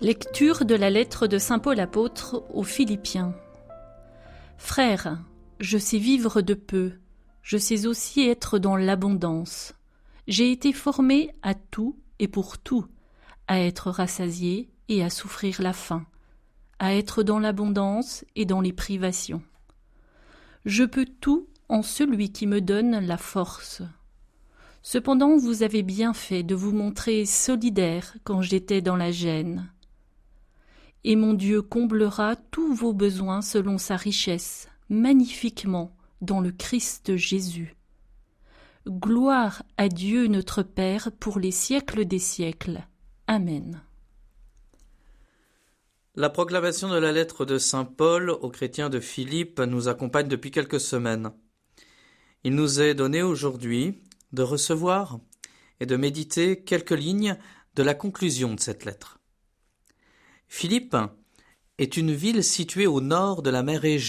Lecture de la lettre de saint Paul apôtre aux Philippiens. Frères, je sais vivre de peu, je sais aussi être dans l'abondance. J'ai été formé à tout et pour tout, à être rassasié et à souffrir la faim, à être dans l'abondance et dans les privations. Je peux tout en celui qui me donne la force. Cependant, vous avez bien fait de vous montrer solidaire quand j'étais dans la gêne. Et mon Dieu comblera tous vos besoins selon sa richesse, magnifiquement, dans le Christ Jésus. Gloire à Dieu notre Père pour les siècles des siècles. Amen. La proclamation de la lettre de saint Paul aux chrétiens de Philippe nous accompagne depuis quelques semaines. Il nous est donné aujourd'hui de recevoir et de méditer quelques lignes de la conclusion de cette lettre. Philippe est une ville située au nord de la mer Égée,